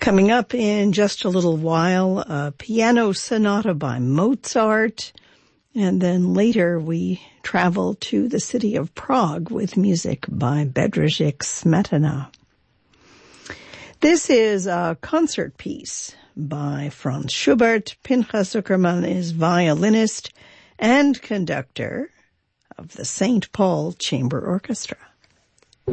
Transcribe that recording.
Coming up in just a little while, a piano sonata by Mozart, and then later we travel to the city of Prague with music by Bedřich Smetana. This is a concert piece by Franz Schubert. Pinchas Zuckerman is violinist and conductor of the St. Paul Chamber Orchestra.